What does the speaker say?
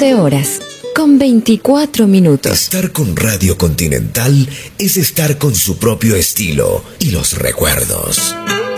11 horas, con 24 minutos. Estar con Radio Continental es estar con su propio estilo y los recuerdos.